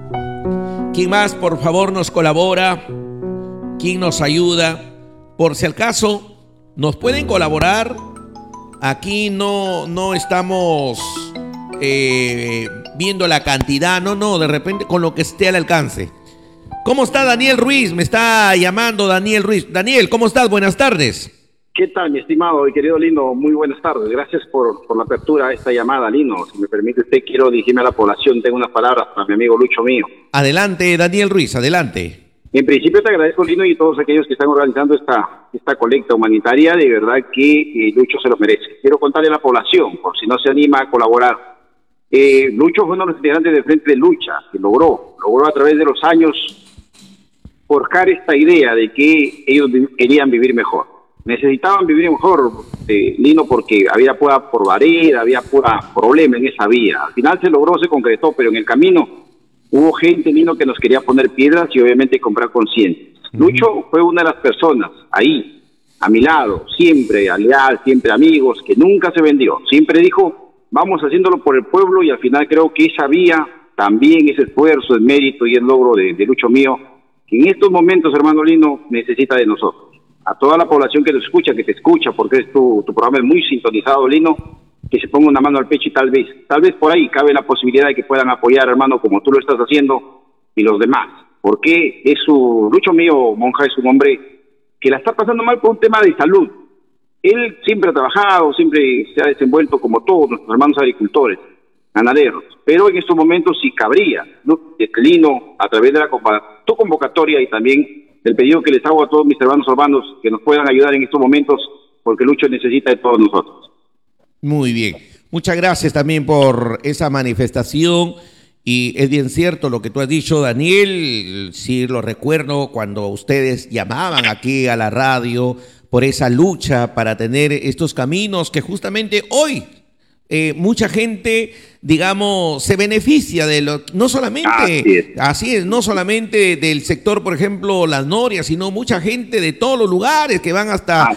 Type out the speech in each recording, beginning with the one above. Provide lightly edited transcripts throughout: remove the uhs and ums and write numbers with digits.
¿Quién más, por favor, nos colabora? ¿Quién nos ayuda? Por si acaso, ¿nos pueden colaborar? Aquí no estamos viendo la cantidad, no, de repente con lo que esté al alcance. ¿Cómo está Daniel Ruiz? Me está llamando Daniel Ruiz. Daniel, ¿cómo estás? Buenas tardes. ¿Qué tal, mi estimado y querido Lino? Muy buenas tardes. Gracias por la apertura a esta llamada, Lino. Si me permite usted, quiero dirigirme a la población. Tengo unas palabras para mi amigo Lucho Mío. Adelante, Daniel Ruiz, adelante. En principio te agradezco, Lino, y todos aquellos que están organizando esta colecta humanitaria. De verdad que Lucho se lo merece. Quiero contarle a la población, por si no se anima a colaborar. Lucho fue uno de los integrantes del Frente de Lucha, que logró a través de los años forjar esta idea de que ellos querían vivir mejor. Necesitaban vivir mejor, Lino, porque había pura porvareda, había pura problema en esa vía. Al final se logró, se concretó, pero en el camino hubo gente, Lino, que nos quería poner piedras y obviamente comprar conciencia. Lucho fue una de las personas ahí, a mi lado, siempre leal, siempre amigos, que nunca se vendió. Siempre dijo, vamos haciéndolo por el pueblo, y al final creo que esa vía, también ese esfuerzo, el mérito y el logro de Lucho Mío, que en estos momentos, hermano Lino, necesita de nosotros. A toda la población que nos escucha, que te escucha, porque tu programa es muy sintonizado, Lino, que se ponga una mano al pecho y tal vez por ahí cabe la posibilidad de que puedan apoyar, hermano, como tú lo estás haciendo, y los demás. Porque Lucho Mío, Monja, es un hombre que la está pasando mal por un tema de salud. Él siempre ha trabajado, siempre se ha desenvuelto como todos nuestros hermanos agricultores, ganaderos, pero en estos momentos sí cabría, ¿no? Lino, a través de tu convocatoria y también del pedido que les hago a todos mis hermanos urbanos, que nos puedan ayudar en estos momentos, porque Lucho necesita de todos nosotros. Muy bien, muchas gracias también por esa manifestación. Y es bien cierto lo que tú has dicho, Daniel. Sí, lo recuerdo cuando ustedes llamaban aquí a la radio por esa lucha para tener estos caminos que justamente hoy mucha gente, digamos, se beneficia de no solamente, así es, no solamente del sector, por ejemplo, Las Norias, sino mucha gente de todos los lugares que van hasta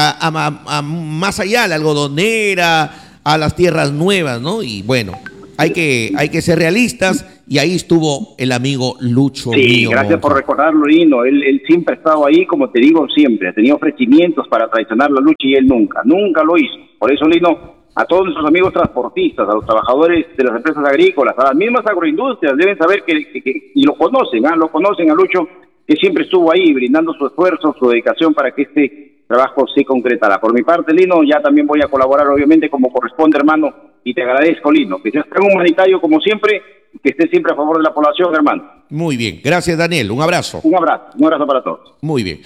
a más allá, la algodonera, a las tierras nuevas, ¿no? Y bueno, hay que ser realistas, y ahí estuvo el amigo Lucho Mío. Gracias por recordarlo, Lino. Él siempre ha estado ahí, como te digo, siempre. Ha tenido ofrecimientos para traicionar la lucha y él nunca lo hizo. Por eso, Lino, a todos nuestros amigos transportistas, a los trabajadores de las empresas agrícolas, a las mismas agroindustrias, deben saber y lo conocen a Lucho, que siempre estuvo ahí brindando su esfuerzo, su dedicación para que este trabajo se concretara. Por mi parte, Lino, ya también voy a colaborar, obviamente, como corresponde, hermano, y te agradezco, Lino, que seas tan humanitario como siempre, que estés siempre a favor de la población, hermano. Muy bien, gracias, Daniel, un abrazo. Un abrazo para todos. Muy bien.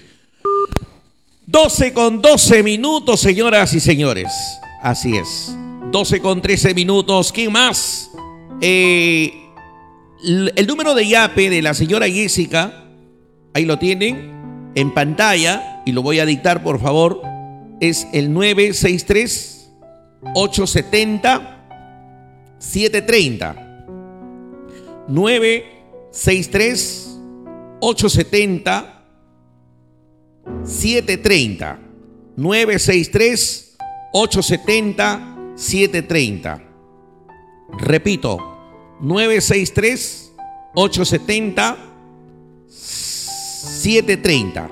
12:12, señoras y señores. Así es, 12:13. ¿Quién más? El número de YAPE de la señora Jessica, ahí lo tienen en pantalla, y lo voy a dictar, por favor. Es el 963-870-730. 963-870-730. 963-870-730. Repito, 963-870-730.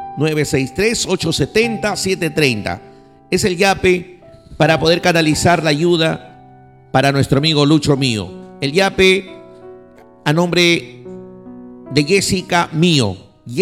963-870-730. Es el YAPE para poder canalizar la ayuda para nuestro amigo Lucho Mío. El YAPE a nombre de Jessica Mío.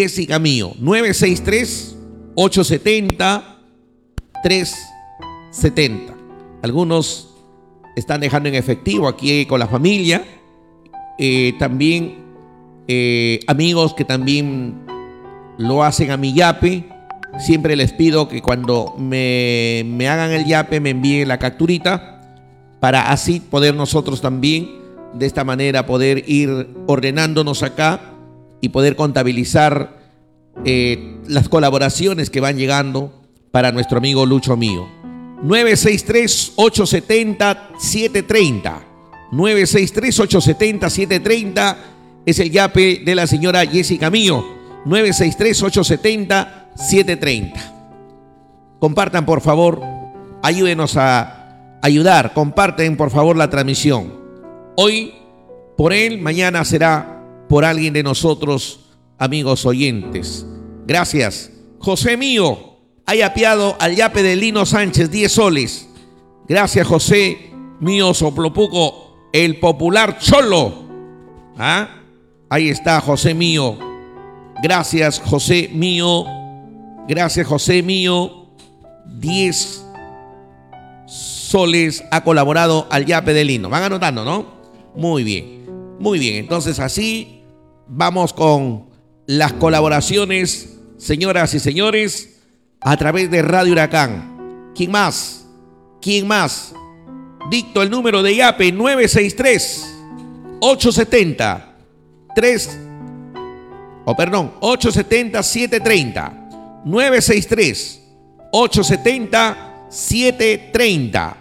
963-870-370. Algunos están dejando en efectivo aquí con la familia. También amigos que también lo hacen a mi YAPE. Siempre les pido que cuando me hagan el YAPE me envíen la capturita, para así poder nosotros también de esta manera poder ir ordenándonos acá y poder contabilizar las colaboraciones que van llegando para nuestro amigo Lucho Mío. 963-870-730. 963-870-730 es el YAPE de la señora Jessica Mío. 963-870-730. Compartan, por favor, ayúdenos a ayudar. Comparten, por favor, la transmisión. Hoy por él, mañana será por alguien de nosotros, amigos oyentes. Gracias. José mío, haya apiado al yape de Lino Sánchez, 10 soles. Gracias, José mío Soplopuco, el popular cholo. ¿Ah? Ahí está, José mío. Gracias, José mío. Gracias, José mío. 10 soles ha colaborado al yape de Lino. Van anotando, ¿no? Muy bien. Muy bien. Entonces así vamos con las colaboraciones, señoras y señores, a través de Radio Huracán. ¿Quién más? ¿Quién más? Dicto el número de yape 870-730. 963-870-730.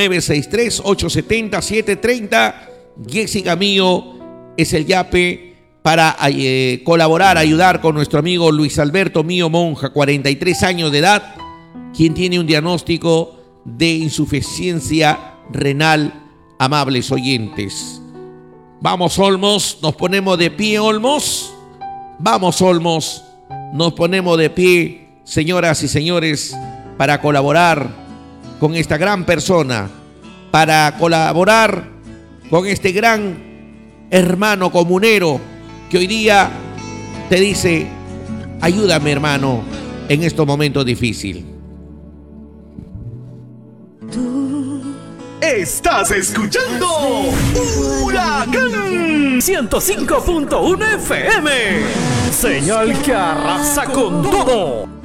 963-870-730. Jessica mío es el yape para colaborar, ayudar con nuestro amigo Luis Alberto Mío Monja, 43 años de edad, quien tiene un diagnóstico de insuficiencia renal, amables oyentes. Vamos, Olmos, nos ponemos de pie, Olmos. Vamos, Olmos, nos ponemos de pie, señoras y señores, para colaborar con esta gran persona, para colaborar con este gran hermano comunero que hoy día te dice: ayúdame, hermano, en estos momentos difíciles. Estás escuchando Huracán 105.1 FM. Señal que arrasa con todo.